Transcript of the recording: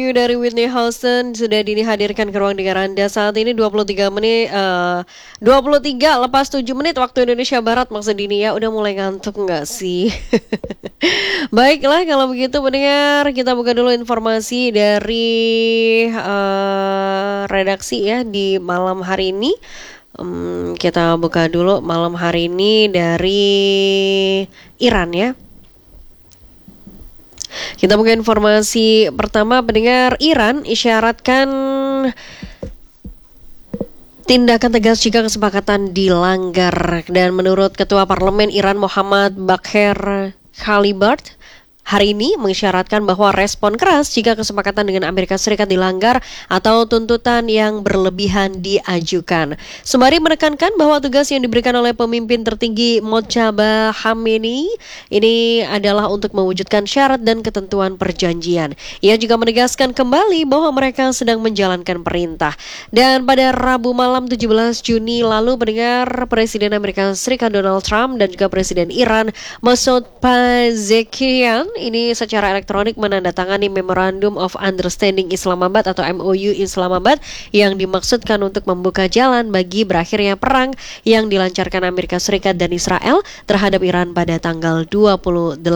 Dari Whitney Houston sudah dihadirkan ke ruang dengar Anda saat ini 23 lepas 7 menit waktu Indonesia Barat. Maksud ini ya, udah mulai ngantuk nggak sih? Baiklah kalau begitu pendengar, kita buka dulu informasi dari redaksi ya di malam hari ini. Kita buka dulu malam hari ini dari Iran ya. Kita buka informasi pertama pendengar. Iran isyaratkan tindakan tegas jika kesepakatan dilanggar. Dan menurut Ketua Parlemen Iran Mohammad Bagher Khalibert hari ini mengisyaratkan bahwa respon keras jika kesepakatan dengan Amerika Serikat dilanggar atau tuntutan yang berlebihan diajukan. Sembari menekankan bahwa tugas yang diberikan oleh pemimpin tertinggi Mojtaba Khamenei ini adalah untuk mewujudkan syarat dan ketentuan perjanjian. Ia juga menegaskan kembali bahwa mereka sedang menjalankan perintah. Dan pada Rabu malam 17 Juni lalu mendengar Presiden Amerika Serikat Donald Trump dan juga Presiden Iran Masoud Pezeshkian ini secara elektronik menandatangani Memorandum of Understanding Islamabad atau MOU Islamabad yang dimaksudkan untuk membuka jalan bagi berakhirnya perang yang dilancarkan Amerika Serikat dan Israel terhadap Iran pada tanggal 28